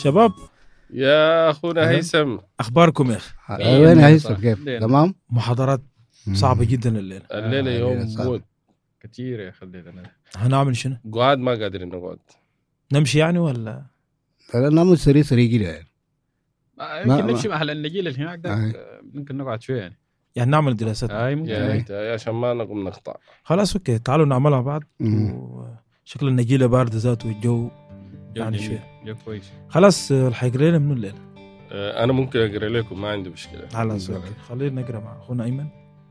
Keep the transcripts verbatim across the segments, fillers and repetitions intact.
شباب يا اخونا هيثم، اخباركم يا اخي؟ وين هيثم؟ كيف تمام؟ محاضرات صعبه جدا الليله. الليله آه، يوم صعب. موت كتير يا خلينا انا هنعمل شنو؟ قعد ما قادرين نقعد. نمشي يعني ولا لا نعمل سريع سريع كده يعني. آه، ما- يمكن ما- نمشي محل النجيل اللي هناك ده. آه. آه، ممكن نقعد شويه يعني. يعني نعمل دراسات؟ هاي ممكن يا هاي. ريت يا عشان ما نقوم نقطع. خلاص اوكي، تعالوا نعملها بعض. مم. وشكل النجيله بارده ذاته والجو يعني جميل. شويه. يا كويس. خلاص الحيقرا لنا منو الليله؟ آه، انا ممكن اقرا لكم، ما عندي مشكله. خلاص اوكي، خلينا نقرا مع اخونا ايمن.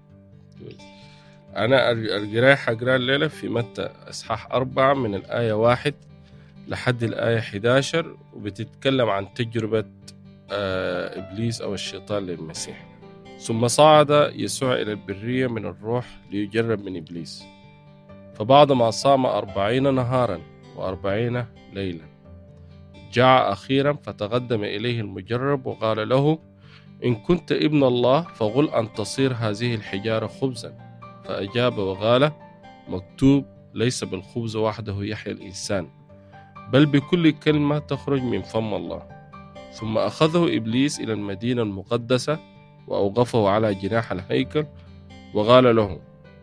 انا القرايه حقرا الليله في متى اصحاح أربعة من الايه واحد لحد الايه إحدى عشر، وبتتكلم عن تجربه آه، ابليس او الشيطان للمسيح. ثم صعد يسوع الى البريه من الروح ليجرب من ابليس. فبعدما صام أربعين نهارا وأربعين ليلا جاع أخيرا، فتقدم إليه المجرب وقال له: إن كنت ابن الله فقل أن تصير هذه الحجارة خبزا. فأجاب وقال: مكتوب: ليس بالخبز وحده يحيى الإنسان، بل بكل كلمة تخرج من فم الله. ثم أخذه إبليس إلى المدينة المقدسة وأوقفه على جناح الهيكل وقال له: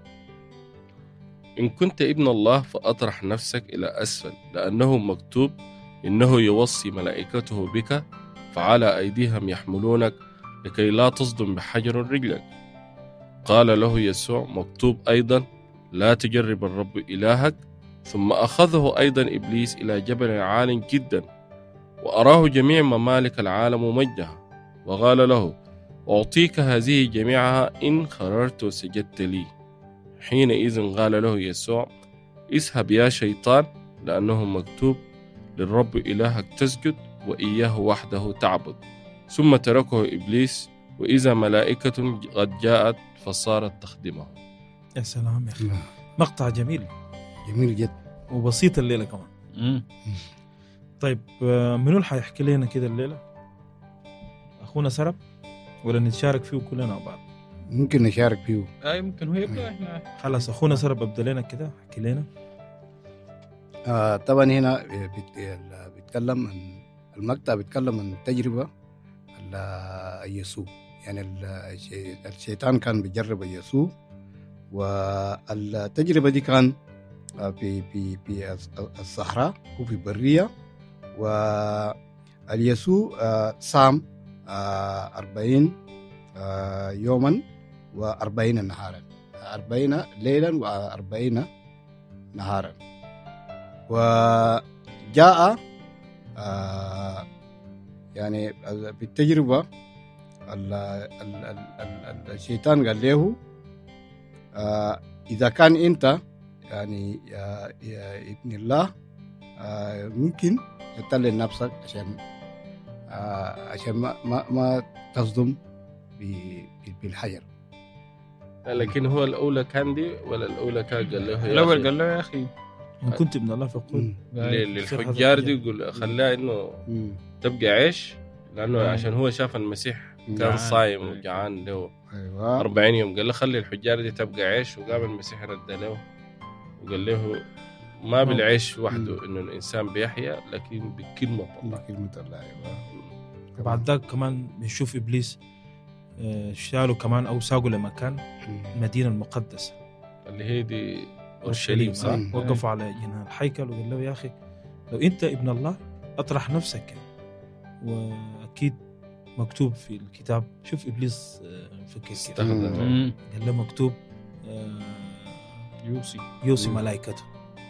إن كنت ابن الله فأطرح نفسك إلى أسفل، لأنه مكتوب: إنه يوصي ملائكته بك فعلى أيديهم يحملونك لكي لا تصدم بحجر رجلك. قال له يسوع: مكتوب أيضا: لا تجرب الرب إلهك. ثم أخذه أيضا إبليس إلى جبل عال جدا وأراه جميع ممالك العالم ومجدها، وقال له: أعطيك هذه جميعها إن خررت وسجدت لي. حينئذ قال له يسوع: اذهب يا شيطان، لأنه مكتوب: للرب إلهك تسجد وإياه وحده تعبد. ثم تركه إبليس، وإذا ملائكة قد جاءت فصارت تخدمه. يا سلام يا اخي، نعم. مقطع جميل جميل جدا. وبسيط الليله كمان. مم. طيب آه، منو اللي حيحكي لنا كده الليله؟ اخونا سرب ولا نتشارك فيه كلنا مع بعض؟ ممكن نشارك فيه. هاي ممكن هو يبدا. احنا خلاص اخونا سرب ابدا لنا كده، احكي لنا. آه طبعا هنا بيت- ال- بيتكلم عن المقطع، بيتكلم عن تجربة ال- يسوع. يعني ال- الشي- الشيطان كان بيجرب يسوع، والتجربة دي كان آه، في في في الص- الصحراء وفي برية. واليسوع آه، صام آه، أربعين آه، يوما وأربعين نهارا، أربعين ليلا وأربعين نهارا. وجاء آه يعني بالتجربة ال- ال- ال- ال- الشيطان قال له: آه إذا كان أنت يعني يا, يا ابن الله، آه ممكن تطلع نفسك عشان آه عشان ما ما, ما تصدم ب- ب- بالحجر. لكن هو الأولى كان دي ولا الأولى كان قال له يا الاول أخي؟ قال له يا اخي ان كنت ابن الله فقل. مم. لل- للحجار دي يقول خلاه إنه مم. تبقى عيش، لأنه مم. عشان هو شاف المسيح كان جعان. صايم وجعان له أيوة. أربعين يوم. قال له خلي الحجار دي تبقى عيش، وقام المسيح رد له وقال له: ما بالعيش وحده إنه الإنسان بيحيا، لكن بكلمة الله. كلمة الله. أيوة. وبعد ذاك كمان بنشوف ابليس آه، شالوا كمان او ساقوا لمكان مم. المدينه المقدسه اللي هي دي أورشليم، صح؟ مم. وقفوا على جناح الحيكل وقال له: يا اخي لو انت ابن الله اطرح نفسك يعني. واكيد مكتوب في الكتاب. شوف ابليس آه، فكر كيف. استخدم. مم. قال له مكتوب آه، يوصي. يوصي مم. ملائكته.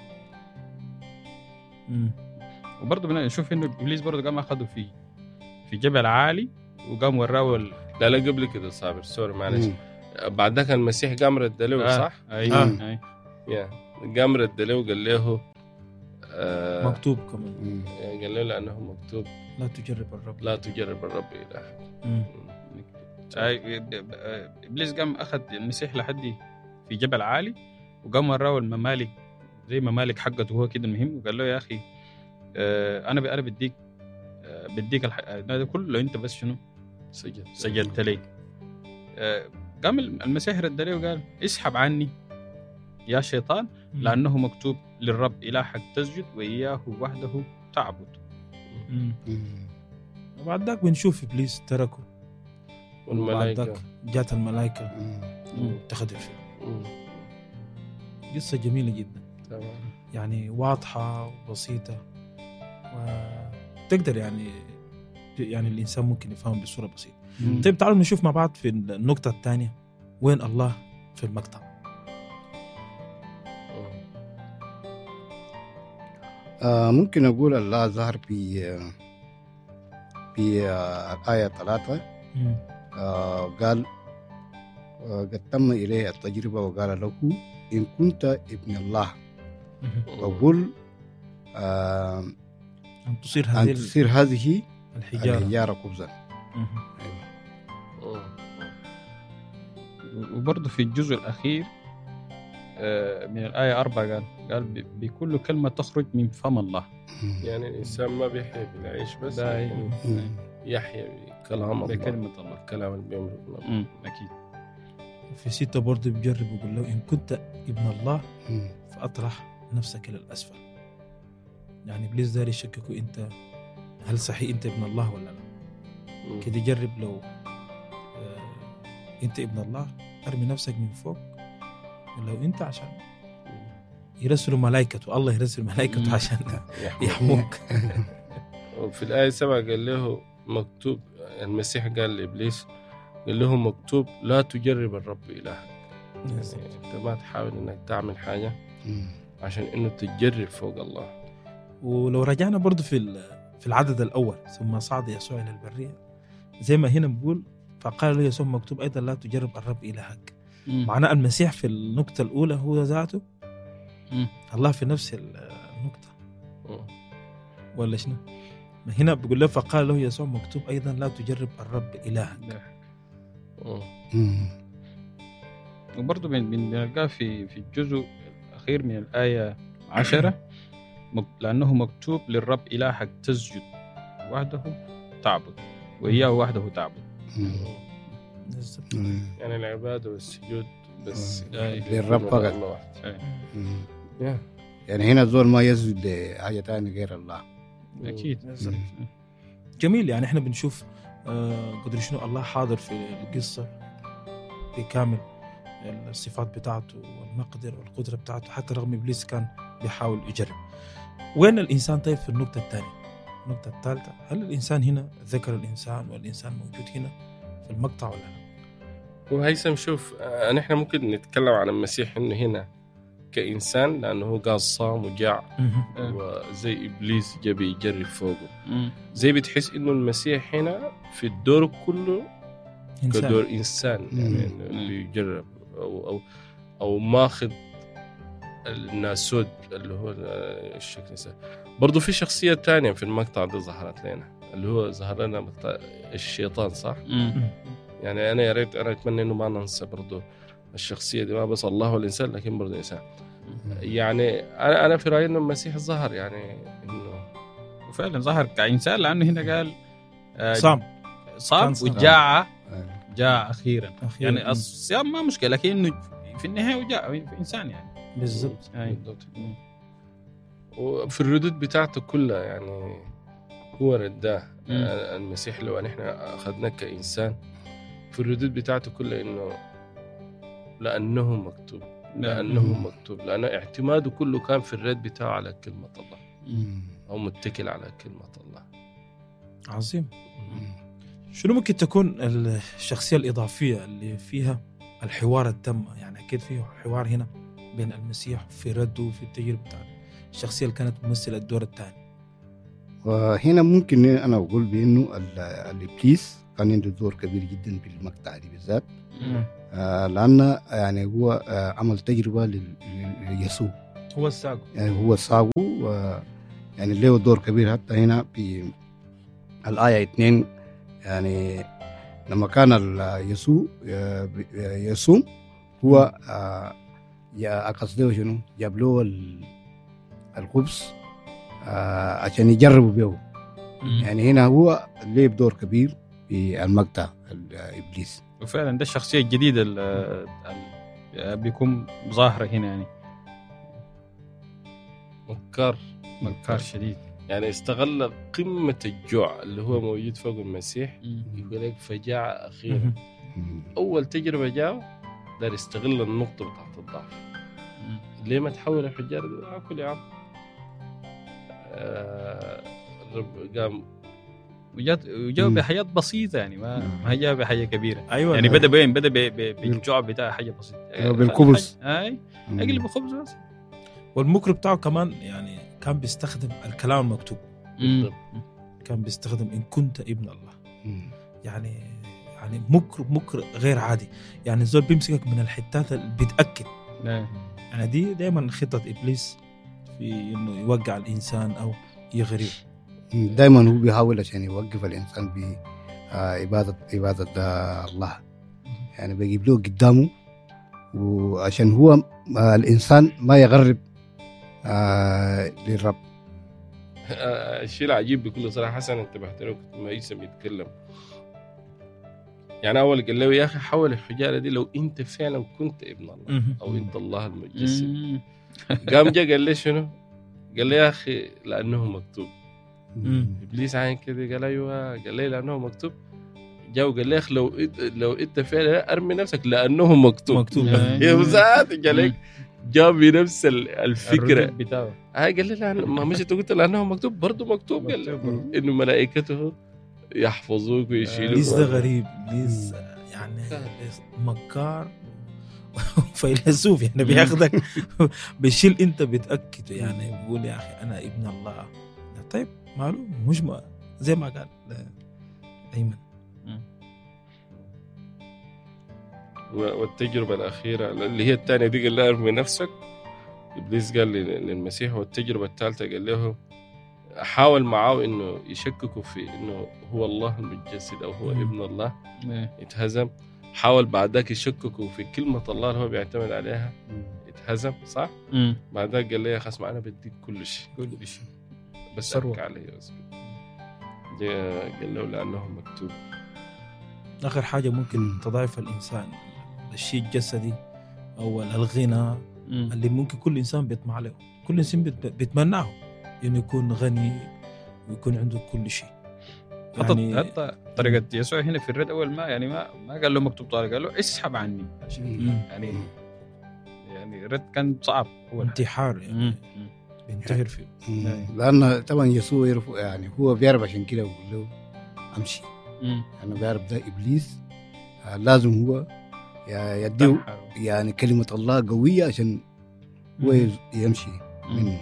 مم. وبرضه بنشوف انه ابليس برضه قام اخذه في في جبل عالي وقام وراه ال... لا لا قبل كده صابر، سوري معلش. مم. بعد ذاك المسيح قام رد له، آه. صح؟ ايوه آه. أي. يا قام رد له وقال له آه مكتوب كمان: مم. قال له لأنه مكتوب: لا تجرب الرب. لا تجرب الرب إلهك. مم. أي. ابليس قام اخذ المسيح لحد في جبل عالي وقام وراه الممالك زي ممالك حقته هو كده المهم، وقال له: يا اخي آه، انا انا بديك آه، بديك الح... ده كله لو انت بس شنو سجد سجدت لي. آه، قام المسيح رد عليه وقال: اسحب عني يا شيطان، لأنه مكتوب: للرب إلهك تسجد وإياه وحده تعبد. مم. مم. وبعد ذاك بنشوف إبليس تركه، وبعد والملائكة ذاك جات الملائكة مم. واتخذت فيه. مم. قصة جميلة جدا، تمام. يعني واضحة وبسيطة، وتقدر يعني يعني الإنسان ممكن يفهم بصورة بسيطة. مم. طيب تعالوا نشوف مع بعض في النقطة الثانية وين الله في المقطع. آه ممكن أقول الله ظهر في آه، في آه الآية ثلاثة. مم. آه قال آه قد تم إليه التجربة وقال له إن كنت ابن الله مم. وقل آه أن تصير أن هذه تصير هذه الحجارة. الحجارة خبزا. مم. وبرضه في الجزء الأخير آه، من الآية أربعة قال قال ب- بكل كلمة تخرج من فم الله. يعني الإنسان ما بيحيا بالعيش بس، ده لكن مم. يحيا بكلام الله، بكلمة الله. الكلام اللي بيمرق من الله. مم، أكيد. في ستة برضه بيجرب ويقول له إن كنت ابن الله مم. فأطرح نفسك إلى الأسفل. يعني إبليس داري يشككوا أنت هل صحيح أنت ابن الله ولا لا. مم. كده جرب لو آه أنت ابن الله أرمي نفسك من فوق، ولو أنت عشان يرسلوا ملائكته، الله يرسل ملائكته مم. عشان يحمي. يحموك. وفي الآية سبعة قال له مكتوب، المسيح قال لإبليس قال له مكتوب لا تجرب الرب إلهك. يعني أنت ما تحاول إنك تعمل حاجة مم. عشان إنه تجرب فوق الله. ولو رجعنا برضو في في العدد الأول ثم صعد يسوع إلى البرية، زي ما هنا بقول فقال له يسوع مكتوب أيضا لا تجرب الرب إلهك. مم. معناه المسيح في النقطة الأولى هو ذاته، مم. الله في نفس النقطة مم. ولا شنو؟ ما هنا بيقول له فقال له يسوع مكتوب أيضا لا تجرب الرب إلهك. ده. مم. مم. وبرضه بن- بن- بنلقاه في في الجزء الأخير من الآية عشرة مك- لأنه مكتوب للرب إلهك تسجد وحده تعبد وإياه وحده تعبد. مم. بالضبط. مم. يعني العبادة والسجود بس آه. للرب فقط. الله واحد. أي. مم. يا. يعني هنا الزول ما يسجد لحاجة تانية غير الله. أكيد. بالضبط. جميل. يعني احنا بنشوف آه قدر شنو الله حاضر في القصة بكامل الصفات بتاعته والمقدر والقدرة بتاعته، حتى رغم إبليس كان بيحاول يجرب. وين الإنسان طيب في النقطة الثانية؟ النقطة الثالثة، هل الإنسان هنا ذكر الإنسان والإنسان موجود هنا في المقطع ولا لا؟ وهيثم شوف، آه، نحن ممكن نتكلم عن المسيح إنه هنا كإنسان لأنه هو قال صام وجاع أه. وزي إبليس جا بيجرب فوقه، مم. زي بتحس إنه المسيح هنا في الدور كله إنسان. كدور إنسان، يعني مم. إنه بيجرب أو أو أو ماخذ الناسود اللي هو الشكل الإنسان. برضو في شخصية تانية في المقطع ده ظهرت لنا، اللي هو ظهر لنا مقطع الشيطان، صح؟ مم. يعني أنا يا ريت أنا أتمنى إنه ما ننسى برضو الشخصية دي، ما بس الله والإنسان لكن برضو إنسان. يعني أنا أنا في رأيي إنه المسيح ظهر يعني إنه وفعلا ظهر كإنسان، لأنه هنا قال آه، صام صام كان صام. وجاع آه. جاء أخيرا. أخيراً. يعني الصيام ما مشكلة، لكنه في النهاية وجاء إنسان يعني. بالضبط. أي. بالضبط. وفي الردود بتاعته كلها يعني هو رداه. مم. آه، المسيح لو نحن أخذناه كإنسان في الردود بتاعته كلها إنه لأنه مكتوب لأنه مم. مكتوب، لأنه اعتماده كله كان في الرد بتاعه على كلمة الله، مم. أو متكل على كلمة الله. عظيم. مم. شنو ممكن تكون الشخصية الإضافية اللي فيها الحوار التام؟ يعني أكيد فيه حوار هنا بين المسيح في رده وفي التجربة بتاعته، الشخصية اللي كانت ممثلة الدور الثاني. وهنا ممكن أنا أقول بأنه ال- الإبليس كان عنده دور كبير جدا في المقطع دي بالذات. مم. آه لأن يعني هو آه عمل تجربة لل- ليسوع، هو الساق. يعني هو صاغه و- يعني له دور كبير. حتى هنا في الآية اثنين يعني لما كان ال- يسوع آه، ب- آه، يصوم هو آه، يا قصده شنو جاب له ال- الخبز آه، عشان يجربوا به. مم. يعني هنا هو له دور كبير في المقطع الإبليس. وفعلا ده الشخصية الجديدة اللي بيكون ظاهرة هنا، يعني مكار مكار شديد. يعني استغل قمة الجوع اللي هو موجود فوق المسيح. مم. يقول لك فجاعة أخيرا. أول تجربة جاء دار يستغل النقطة بتاعت الضعف. مم. ليه ما تحول الحجارة دي؟ أكل يا عم. آه الرب قام وجات وجاوا بحاجات بسيطة يعني ما ما جاء بحاجة كبيرة. ايوه يعني بدأ بين بدأ ب- ب- بالجوع بتاع حاجة بسيطة. أيوة، بالخبز. أي أقلب الخبز بس. والمكر بتاعه كمان يعني كان بيستخدم الكلام المكتوب. مم. كان بيستخدم إن كنت ابن الله. يعني يعني مكر مكر غير عادي. يعني الزول بيمسكك من الحتات اللي بيتأكد. نعم. يعني دي دائما خطة إبليس في إنه يوقع الإنسان أو يغريه. دائما هو بيحاول عشان يوقف الإنسان بعبادة عبادة الله. يعني بيجيب له قدامه وعشان هو آه، الإنسان ما يغرب آه للرب. الشيء العجيب بكل صراحة حسن انتبهت له كنت ما يسمى يتكلم. يعني أول قال له يا أخي حول الحجارة دي لو أنت فعلا كنت ابن الله أو أنت الله المتجسد. مم. قام جا قال لي شنو؟ قال لي يا أخي لأنه مكتوب. مم. إبليس عين كده قال أيوة. قال لي لأنه مكتوب. جاو قال لي يا أخي لو إد- لو أنت فعلا أرمي نفسك لأنه مكتوب. مكتوب. يا مساعد قال لك جاب بنفس ال- الفكرة. الردود بتاعه. هاي قال لي لا ما مش انت قلت لانه مكتوب برضه مكتوب. قال لي انه ملائكته يحفظوك ويشيلوك. إبليس ده غريب. إبليس يعني إبليس مكار فيلسوف. يعني بياخدك بيشيل أنت بتأكد. يعني بيقول يا أخي أنا ابن الله. طيب معلوم مش ما زي ما قال أيمن. و- والتجربة الأخيرة اللي هي الثانية دي قال له ارمي نفسك. إبليس قال لل- للمسيح. والتجربة الثالثة قال له حاول معاه إنه يشككوا في إنه هو الله المتجسد أو هو مم. ابن الله. نعم. اتهزم. حاول بعد ذاك يشككوا في كلمة الله اللي هو بيعتمد عليها. اتهزم صح. مم. بعد ذاك قال لي يا خصم أنا بديك كل شيء كل شيء. بس ثروة. أبكي عليه بس. جاء قال له لأنه مكتوب. آخر حاجة ممكن تضعف الإنسان الشيء الجسدي أو الغنى مم. اللي ممكن كل إنسان بيطمع له. كل إنسان بيت- بيتمناه إنه يكون غني ويكون عنده كل شيء. حتى حتى طريقة يسوع هنا في الرد أول ما يعني ما ما قال له مكتوب طارق قال له اسحب عني. مم. يعني يعني الرد كان صعب أول حاجة. انتحار يعني مم. بينتحر فيه. لأن طبعا يسوع يعرف يعني هو بيعرف عشان كده بيقول له أمشي. مم. أنا بيعرف ده إبليس آه، لازم هو ي- يديه تنحر. يعني كلمة الله قوية عشان هو مم. يمشي منه.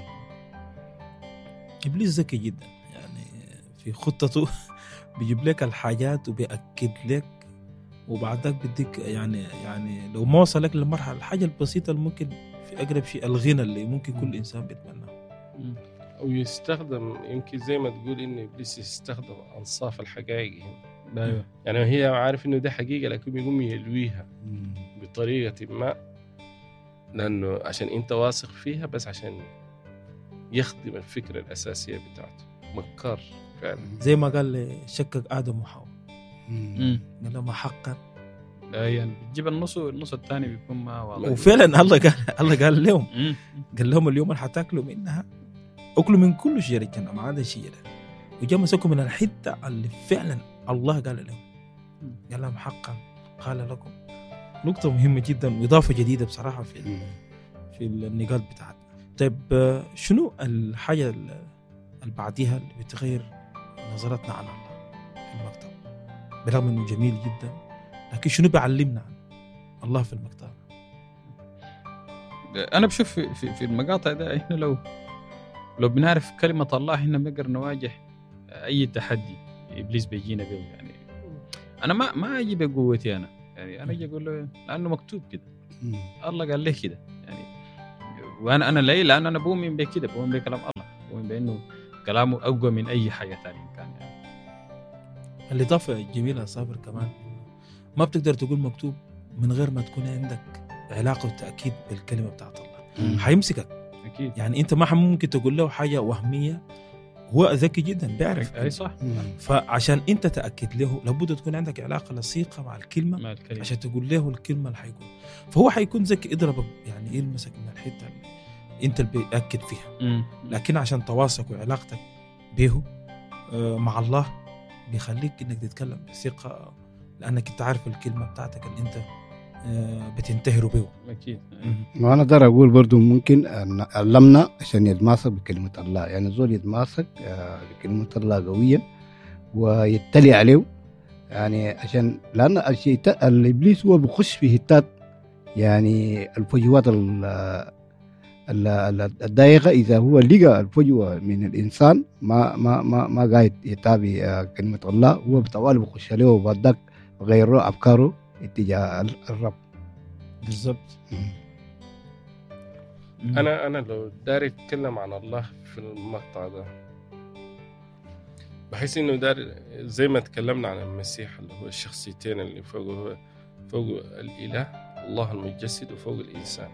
إبليس ذكي جدا. يعني في خطته بيجيب لك الحاجات وبيأكد لك وبعدك بديك يعني يعني لو ما وصلك للمرحلة الحاجة البسيطة اللي ممكن في أقرب شيء الغنى اللي ممكن كل إنسان بيتمناه. مم. أو يستخدم يمكن زي ما تقول إن إبليس يستخدم أنصاف الحقائق هنا. أيوة. يعني هي عارف إنه ده حقيقة لكن يقوم يلويها مم. بطريقة ما لأنه عشان أنت واثق فيها بس عشان يخدم الفكرة الأساسية بتاعته. مكار فعلا. زي ما قال لي شكك آدم وحواء. مم. قال لهم حقا. لا يعني بتجيب النص والنص الثاني بيكون ما واضح. وفعلا الله قال الله قال لهم مم. قال لهم اليوم اللي حتاكلوا منها اكلوا من كل شجرة الجنة ما عدا شجرة. وجاء مسكوا من الحتة اللي فعلا الله قال لهم. قال لهم حقا قال لكم. نقطة مهمة جدا وإضافة جديدة بصراحة في مم. في النقاط بتاعتنا. طيب آه، شنو الحاجة اللي بعديها اللي بتغير نظرتنا عن الله في المكتب برغم انه جميل جدا لكن شنو بيعلمنا عن الله في المكتب؟ أنا بشوف في, في, في المقاطع ده إحنا لو لو بنعرف كلمة الله إحنا بنقدر نواجه أي تحدي إبليس بيجينا به. يعني أنا ما ما أجي بقوتي أنا يعني أنا أجي أقول له لأنه مكتوب كده. مم. الله قال لي كده يعني. وأنا أنا ليه لأن أنا بؤمن بكده بؤمن بكلام الله بؤمن بأنه كلامه أقوى من أي حاجة ثانية كان يعني. الإضافة الجميلة صابر كمان ما بتقدر تقول مكتوب من غير ما تكون عندك علاقة وتأكيد بالكلمة بتاعت الله. مم. حيمسكك. أكيد يعني أنت ما ممكن تقول له حاجة وهمية. هو ذكي جدا بيعرف. أي صح. مم. فعشان أنت تأكد له لابد تكون عندك علاقة لصيقة مع الكلمة مع الكلمة. عشان تقول له الكلمة اللي حيقول. فهو حيكون ذكي يضربك يعني يلمسك من الحتة اللي أنت اللي بيأكد فيها. مم. لكن عشان تواصلك وعلاقتك به مع الله بيخليك انك تتكلم بثقة، لانك انت عارف الكلمة بتاعتك اللي انت بتنتهروا به. اكيد. وانا اقدر اقول برضو ممكن ان علمنا عشان يتماسك بكلمة الله، يعني زول يتماسك بكلمة الله قويا ويتلي عليه، يعني عشان لان الشيطان الابليس هو بيخش في هتات، يعني الفجوات الضيقة. إذا هو لقى الفجوة من الإنسان ما ما ما ما قاعد يتابع كلمة الله، هو بطوال بخش عليه وبعدك غيره أفكاره اتجاه الرب. بالضبط. أنا أنا لو داري أتكلم عن الله في المقطع ده، بحس إنه داري زي ما تكلمنا عن المسيح اللي هو الشخصيتين اللي فوقه، فوق الإله الله المتجسد وفوق الإنسان،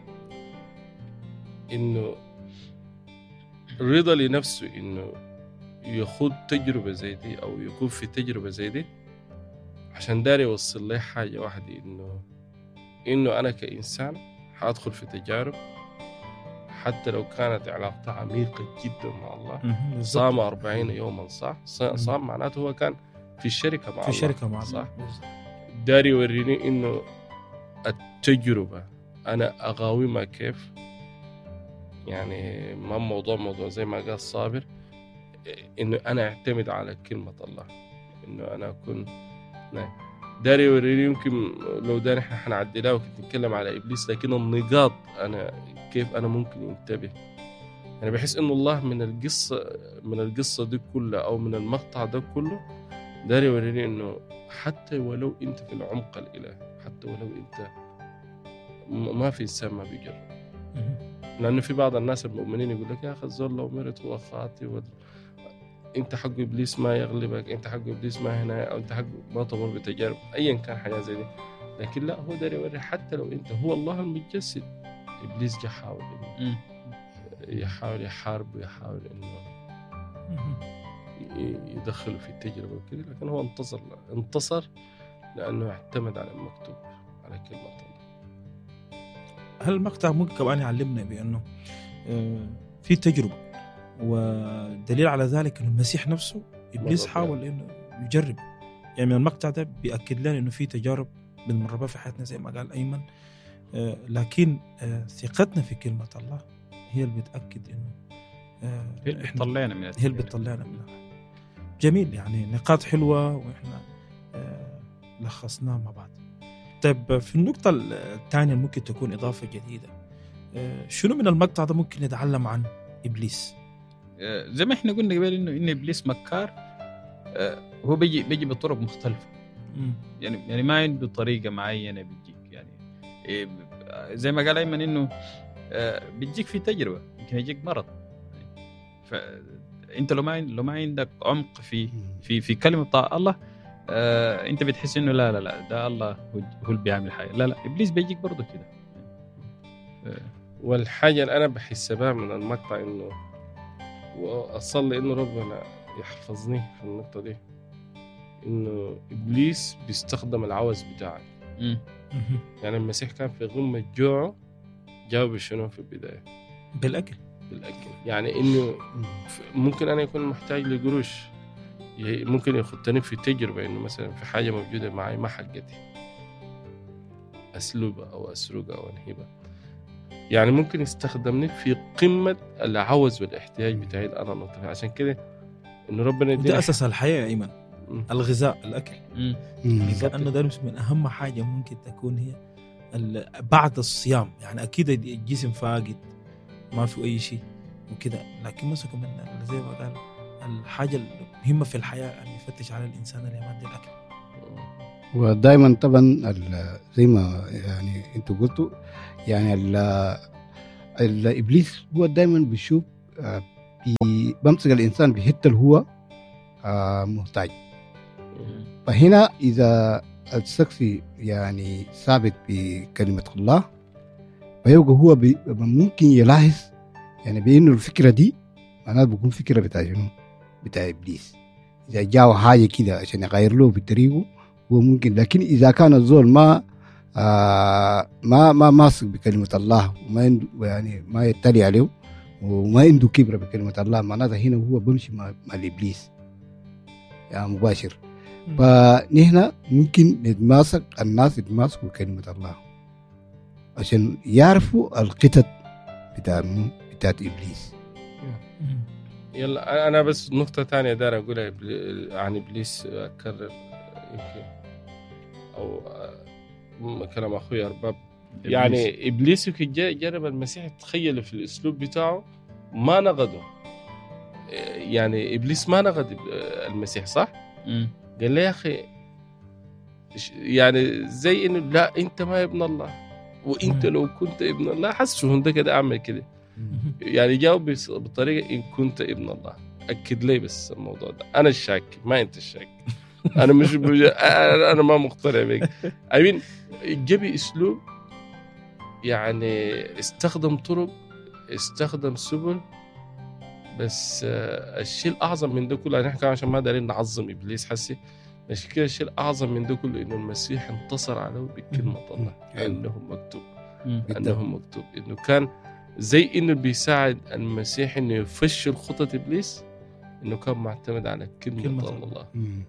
إنه رضا لنفسه إنه يخوض تجربة زي دي أو يكون في تجربة زي دي عشان داري يوصل لي حاجة واحدة، إنه إنه أنا كإنسان حأدخل في تجارب حتى لو كانت علاقتها عميقة جدا مع الله. صام أربعين يوما، صح؟ صام معناته هو كان في الشركة مع في الله، الشركة مع الله، صح؟ داري يوريني إنه التجربة أنا أقاومها كيف، يعني ما موضوع موضوع زي ما قال صابر، إنه أنا أعتمد على كلمة الله، إنه أنا أكون داري يوريني. يمكن لو داري إحنا حنعدلها وكنت نتكلم على إبليس، لكن النقاط أنا كيف أنا ممكن ينتبه. أنا بحس إنه الله من القصة من القصة دي كلها أو من المقطع ده كله داري يوريني إنه حتى ولو أنت في العمق الإله، حتى ولو أنت ما في إنسان ما بيجرب، لأنه في بعض الناس المؤمنين يقول لك يا أخي الزول لو مرت هو خاطئ و... أنت حق إبليس ما يغلبك، أنت حق إبليس ما هنا، أو أنت حق ما تمر بتجارب أيا كان حاجة زي دي. لكن لا، هو داري يوري حتى لو أنت هو الله المتجسد، إبليس جا حاول إنه يحاول يحارب ويحاول إنه يدخله في التجربة وكذا، لكن هو انتصر انتصر لأنه اعتمد على المكتوب، على كلمة الله. هل المقطع ممكن كمان يعلمنا بأنه في تجربة، ودليل على ذلك أن المسيح نفسه إبليس حاول إنه يجرب، يعني من المقطع ده بيأكد لنا إنه في تجارب بنمر في حياتنا زي ما قال أيمن، لكن ثقتنا في كلمة الله هي اللي بتأكد إنه هي اللي بتطلعنا من هي اللي بتطلعنا منها. جميل، يعني نقاط حلوة وإحنا لخصناها مع بعض. طيب في النقطة الثانية ممكن تكون إضافة جديدة، شنو من المقطع ده ممكن نتعلم عن إبليس؟ زي ما إحنا قلنا قبل إنه إن إبليس مكار، هو بيجي بيجي بطرق مختلفة، يعني يعني ما عنده طريقة معينة بيجيك، يعني زي ما قال أيمن إنه بيجيك في تجربة، يمكن يجيك مرض، فأنت لو ما لو ما عندك عمق في في في كلمة بتاع الله، آه، انت بتحس انه لا لا لا ده الله هو اللي بيعمل حاجه. لا لا، ابليس بيجيك برضه كده. آه. والحاجه اللي انا بحس بها من المقطع انه واصلي انه ربنا يحفظني في النقطه دي، انه ابليس بيستخدم العوز بتاعك. م- يعني المسيح كان في غمه جوعه، جاوب شنو في البدايه؟ بالاكل. بالاكل، يعني انه ممكن انا يكون محتاج لقروش، ممكن يخطني في تجربة إنه مثلا في حاجة موجودة معي ما حقتي، أسلوبها أو أسرقها أو أنهبها، يعني ممكن يستخدمني في قمة العوز والاحتياج بتاعي أنا نطفي. عشان كده إنه ربنا ده أساس الحياة يا إيمان، الغذاء، الأكل، يعني كأنه ده من أهم حاجة ممكن تكون هي بعد الصيام. يعني أكيد الجسم فاقد ما في أي شيء وكده، لكن مسكوا من زي ما قال الحاجة المهمة في الحياة اللي يفتش على الإنسان اللي يمد الأكل. ودائما طبعا زي ما يعني انتوا قلتوا، يعني الإبليس هو دائما بيشوف بمسك الإنسان بحته اللي هو محتاج. فهنا إذا الشخص يعني ثابت بكلمة الله، فيبقى هو ممكن يلاحظ يعني بأنه الفكرة دي معناته بيكون فكرة بتاع شنو؟ بتاع إبليس. إذا جاء حاجة كده عشان يغير له بطريقه هو ممكن، لكن إذا كان الزول ما آه ما ما ماسك بكلمة الله وما يعني ما يتلي عليه وما عنده كبرة بكلمة الله، معناتها هنا هو بمشي مع, مع الإبليس يعني مباشر. فنحن ممكن نتماسك، الناس يتماسكوا بكلمة الله عشان يعرفوا القطط بتاع بتاعت إبليس. يلا أنا بس نقطة تانية دار أقولها عن إبليس، أكرر يمكن أو كلام أخوي أرباب. يعني إبليس يمكن جرب المسيح تخيله في الأسلوب بتاعه ما نقده. يعني إبليس ما نقد المسيح صح؟ م. قال لي يا أخي يعني زي إنه لا أنت ما ابن الله، وأنت لو كنت ابن الله حسوا هنده كده أعمل كده. يعني جاوب بطريقة إن كنت ابن الله. أكد لي بس الموضوع ده، أنا الشاك ما أنت الشاك. أنا مش بج... أنا ما مقتنع بك. أمين جبي أسلوب يعني استخدم طرق، استخدم سبل، بس الشيء الأعظم من ده كله نحن كمان عشان ما دارين نعظم إبليس حسي، مش كده الشيء الأعظم من ده كله إنه المسيح انتصر عليه بكلمة الله. أنه مكتوب أنه مكتوب إنه كان زي إنه بيساعد المسيح إنه يفشل خطة إبليس، إنه كان معتمد على كلمة, كلمة الله, الله.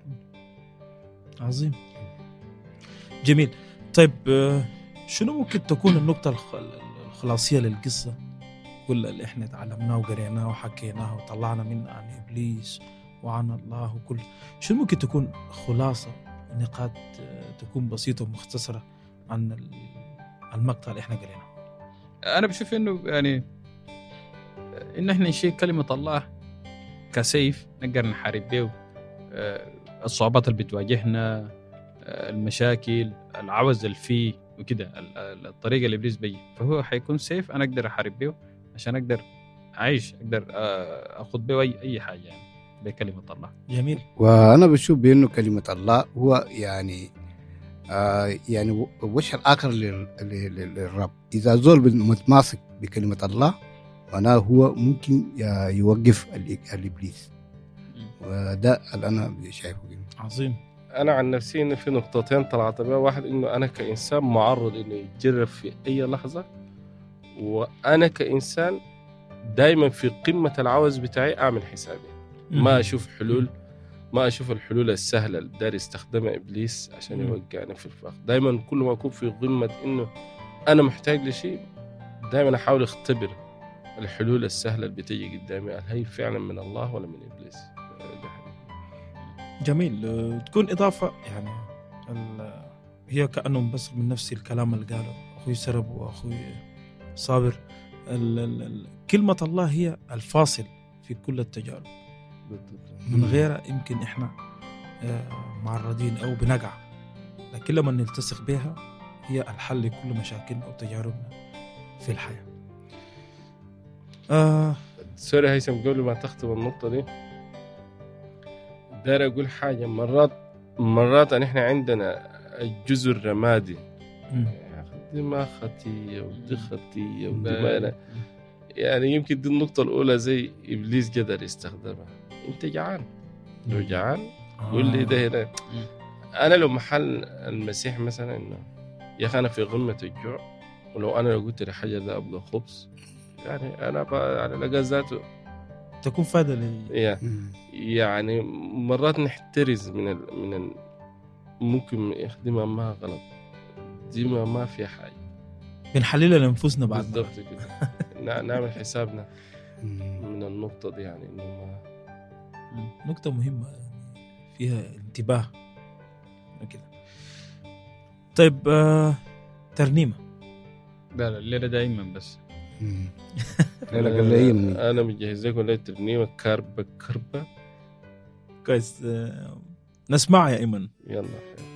عظيم جميل. طيب شنو ممكن تكون النقطة الخلاصية للقصة كل اللي احنا تعلمناه وقريناه وحكيناه وطلعنا منه عن إبليس وعن الله وكل شنو ممكن تكون خلاصة نقاط تكون بسيطة ومختصرة عن المقطع اللي احنا قريناه؟ أنا بشوف إنه يعني إن احنا نشيل كلمة الله كسيف نقدر نحارب به الصعوبات اللي بتواجهنا، المشاكل، العوز اللي فيه وكده، الطريقة اللي إبليس بيجي، فهو حيكون سيف أنا أقدر أحارب به عشان أقدر أعيش، أقدر أخذ به أي أي حاجة يعني بكلمة الله. جميل. وأنا بشوف بأنه كلمة الله هو يعني آه يعني وش الآخر للرب. إذا زول متماسك بكلمة الله معناه هو ممكن يوقف الإبليس، وده اللي أنا شايفه. عظيم. أنا عن نفسي إن في نقطتين طلعت بها. واحد إنه أنا كإنسان معرض إنه يتجرب في أي لحظة، وأنا كإنسان دايما في قمة العوز بتاعي أعمل حسابي، ما أشوف حلول، ما أشوف الحلول السهلة اللي داري يستخدمها إبليس عشان يوقعني في الفخ. دايما كل ما أكون في قمة إنه أنا محتاج لشيء، دايما أحاول أختبر الحلول السهلة اللي بتيجي قدامي، هل هي فعلا من الله ولا من إبليس. جميل. تكون إضافة يعني هي كأنه بس من نفس الكلام اللي قاله أخوي سرب وأخوي صابر. ال ال كلمة الله هي الفاصل في كل التجارب، من غيرها يمكن إحنا معرضين أو بنقع، لكن لما نلتصق بها هي الحل لكل مشاكلنا أو تجاربنا في الحياة. آه سوري هيثم، قبل ما تختم النقطة دي داير أقول حاجة. مرات مرات نحن عندنا الجزء الرمادي، دي ما خطية ودي خطية ودي ما، يعني يمكن دي النقطة الأولى زي إبليس قدر يستخدمها. أنت جعان، لو جعان قول لي ده هنا. أنا لو محل المسيح مثلا إنه يا أخي أنا في غمة الجوع، ولو أنا لو قلت لحاجة ده أبغى خبز، يعني أنا على لقى ذاته تكون فايدة لي. يعني مرات نحترز من ال... من ال... ممكن يخدمها ما غلط، دي ما, ما في حاجة بنحللها لأنفسنا بعد بالضبط كده. نعمل حسابنا من النقطة دي، يعني إنه ما... نقطة مهمة فيها انتباه كده. طيب آه... ترنيمة. لا لا الليلة دائما بس أنا, أنا مجهز لكم ليلة ترنيمة كربة كربة كويس. آه... نسمعها يا إيمن. يلا.